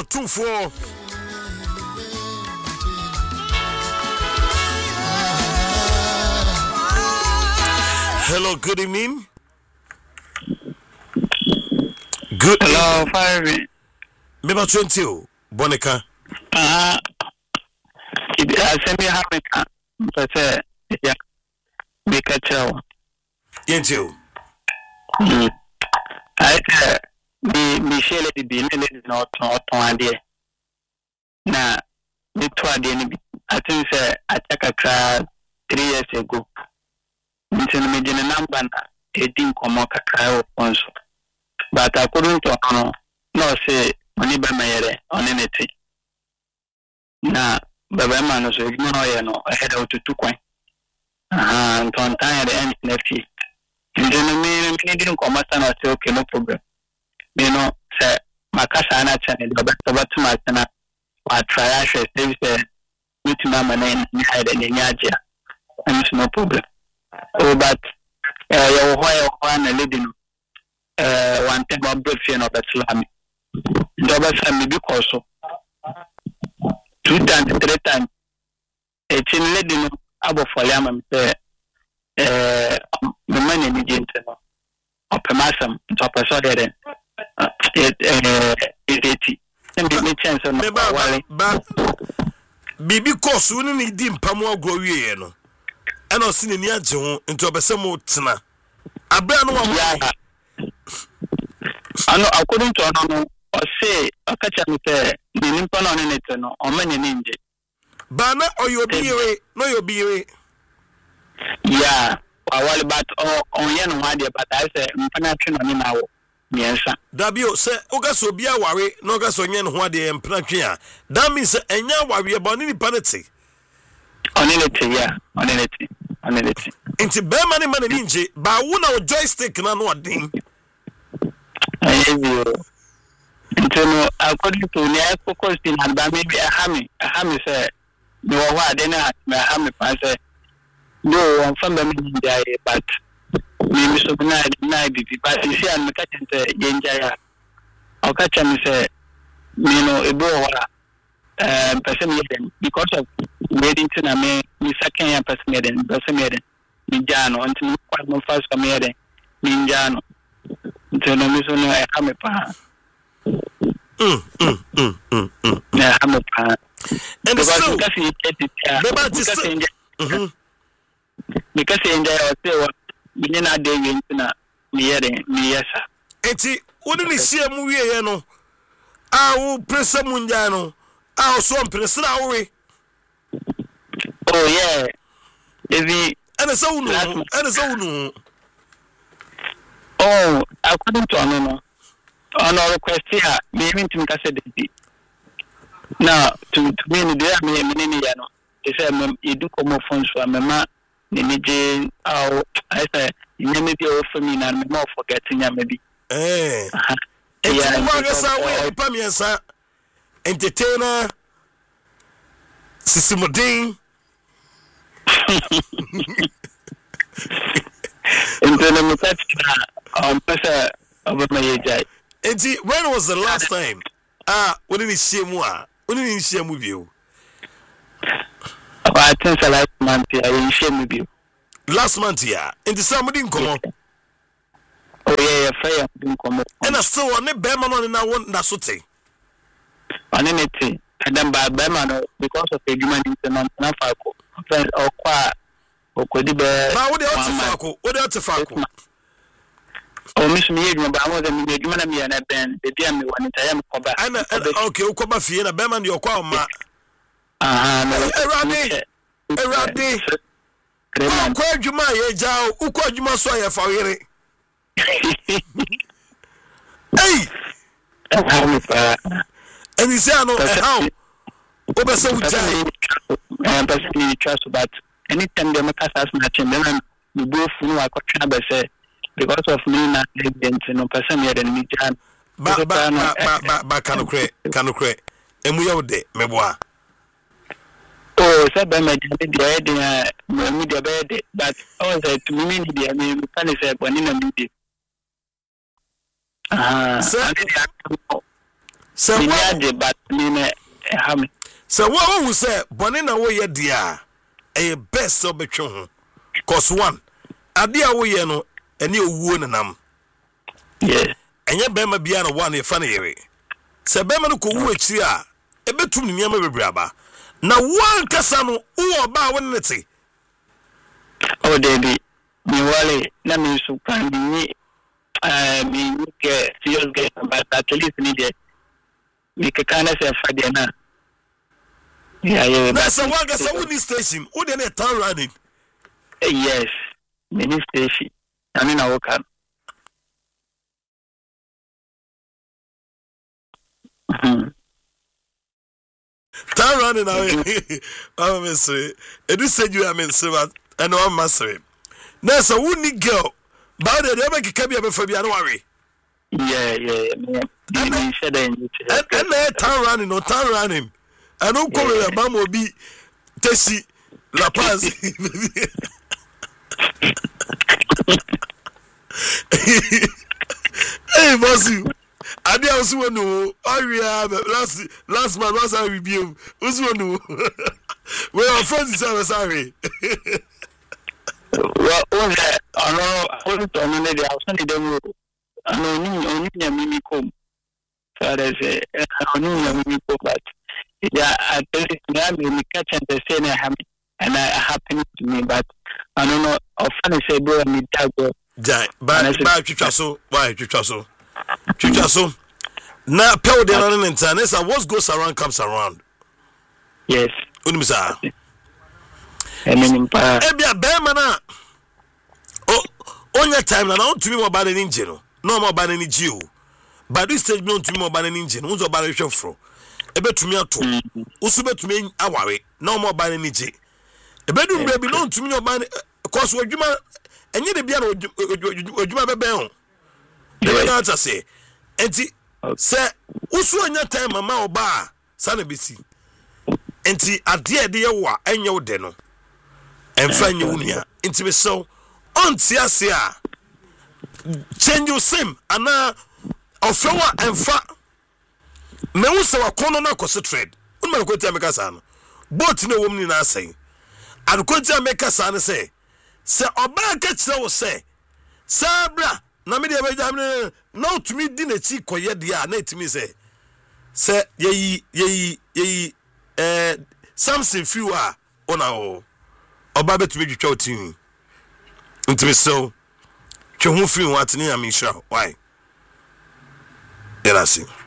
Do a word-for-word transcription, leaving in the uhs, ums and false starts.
radio two four. Hello, good evening. Good Hello, five. Maybe twenty. Bonica. Ah, it has sent me happy. But yeah, make a tell. Yentu. I said, me, Michelle, the billion is not not one idea. Now, me two idea. I think I took a crowd three years ago. Into the median number, eighteen comma cacao once. But I couldn't talk no, no say, money by my head on anything. Now, Baba man was ignoring no, I had out to two coin. And on time the end next year. And then the me didn't come out and I say, okay, no problem. You know, say, my Casana channel, the back of to my channel, I try, I should say, with Mamma name, had any Yaja. And it's no problem. Oh, but uh, your why one a living uh, one time of breathing of the Islam. Double family because so two times, three times. It's in leading above for Yam say, uh, the money in the gentleman of a massam, top of Soda, it is eighty. And give me chance on the but Bibi course, we need him Pamo Goye. I don't see any agent into a Besamo Tina. I bear no one. I know according to Anno or say, a catch me say, the Nippon on it or many ninja. Banner or your B A, no, your B A. Yeah, well, but on Yan Wadia, but I say, Panatrin on now. Yes, sir. W say, Ogaso be a worry, no gas on Yan Wadi and Plankia. That means a young warrior about any penalty. On anything, yeah, on anything, on anything. Into bear money money ninja, but one our joystick and no ding. I have you. Until according to the focus in and maybe a hammy, a hammy say, no, what then I hammy, I say, no, I'm from the India, but maybe so night, night, but you see, I'm catching the Yenjaya. I'll catch him say, you know, a boy. Um, person because of waiting to na me, me second year person made it, person made it, Ninjano, until me quite more fast for me, Ninjano. Until no miss no, I have a pa. Mm, mm, mm, mm, mm. I have a pa. And because so, because he get it, yeah. Because he enjoy or say what, we didn't have day into na me hearing me, yes, sir. Eti, wouldn't you see a movie, you know? I will press a mundiano. I was so pressed away. Oh, yeah. If and a so no, and a so no. Oh, according to Anono, on our request here, maybe to Cassidy. Now, to to me, there are many Yano. They say, you do come off phones for Mamma, Nini, I say, you may be over me and more forgetting, maybe. Eh, yeah, I will entertainer Sisimodin. Entertainer um person over my age. Enti, when was the last time? Ah, when did you see moi? When did you see a movie? I think last month I will share with you. Last month, yeah. And the somebody didn't come on. Oh yeah, fair didn't come on. And I saw on the Beman on and I want that sort of on anything. And then by Beman because of the human international friend or qua or could be bear. What the Otafako? What the Otafako? Oh, Miss Me, but I was a human and a band, the dear me one time. And okay, Okoma Fiena Beman, your qualma. Ah, Eradi, Eradi. Quite you my age out, who called you my soya for it? Hey! And he said, no, how? Over so I'm personally trust, but anytime the Macas has matching, then we both know I could try to say because of me not living to no person here than me. But, but, but, can you create, can you create? And we are there, me boy. Oh, so by my media, media bed, but I was to me, media, me, can say, when in a media. Ah, So what the but me ham. So what we say bone na wo ye dia e best obetwe ho cause one ade a wo ye no ene owuo nenam. Yes. Enye bema bia na one e fa na yere. Se bema no ko wu akiri a ebetum ne niam bebre aba. Na one kasa no wo ba wo nete. Oh David, me wale na me so kan ni eh me get serious get but at least ni de me ke kana se fa de na. Yeah, yeah. Na so one kasa wo ni station, wo de na town running. Yes, mini station. I mean I work on. Town running away. I'm sorry. It is said you are mentioned and I'm master. Na so wo ni girl ba de de make ka bia be fa bia no worry. Yeah, yeah. Me said and and town running no town running. I don't call it a mom will be Tessie La Paz. Hey, Bossy. I did also know. Oh, yeah, last last month was I review. Who's one who? Well, our friends are sorry. Well, I know, I wasn't on the outside them. I know, only a mini comb. So there's a mini comb, but yeah, I tell you, me catch and the same and I happen to me, but I don't know. Often I say, bro, I need to go. Jai, but Chichaso, why Chichaso? Chichaso. Now, Pel de Lanin and Tanessa, what goes around comes around. Yes. Unimsa. And then, Ebia Bemana. Oh, on your time, I don't to me more about an engine. No more about any Jew. But this stage, no to me more about an engine. Who's about a chauffeur? Ebe to me ato. Usube to me aware. No more about any J. Ebe do baby no to me no about cause we dwuma enye de bia no dwuma bebe ho. Ebe na ta say. Enti se usu anya time mama oba sa na besi. Enti ade ade ye wa enye wo de no. Emfa nye unua. Enti be so onti ase a change your sim ana ofewa emfa me wo se wakono na koso trade unma ko tia meka sa no boat na wom ni na asen adukonti ameka sa no se se oba ka kire wo se sabra na me de be jam na otumi di na chi koye de a na etimi se se yeyi yeyi yeyi eh something few a ona o oba betumi twetwa otin ntimi so twe ho fi ho atene ya me sha why era si